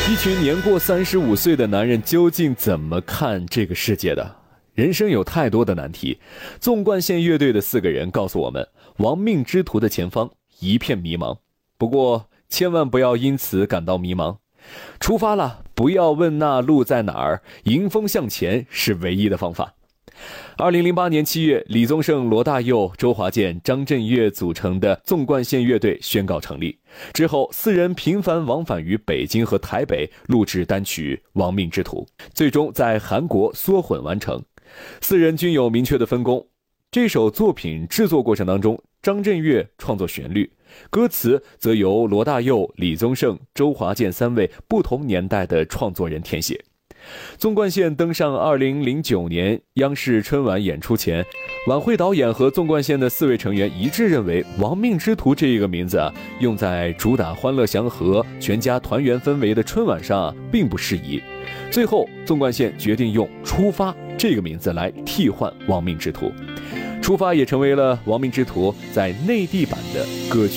一群年过35岁的男人究竟怎么看这个世界的？人生有太多的难题。纵贯线乐队的4个人告诉我们，亡命之徒的前方一片迷茫。不过千万不要因此感到迷茫。出发了，不要问那路在哪儿，迎风向前是唯一的方法。2008年7月，李宗盛、罗大佑、周华健、张震岳组成的纵贯线乐队宣告成立。之后4人频繁往返于北京和台北录制单曲《亡命之徒》，最终在韩国缩混完成。4人均有明确的分工。这首作品制作过程当中，张震岳创作旋律，歌词则由罗大佑、李宗盛、周华健3位不同年代的创作人填写。纵贯线登上2009年央视春晚演出前，晚会导演和纵贯线的4位成员一致认为亡命之徒这个名字用在主打欢乐祥和全家团圆氛围的春晚上并不适宜。最后纵贯线决定用出发这个名字来替换亡命之徒，出发也成为了亡命之徒在内地版的歌曲。